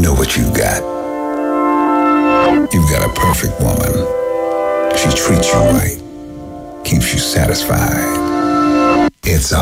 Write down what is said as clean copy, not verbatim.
know what you got. You've got a perfect woman. She treats you right, keeps you satisfied. It's a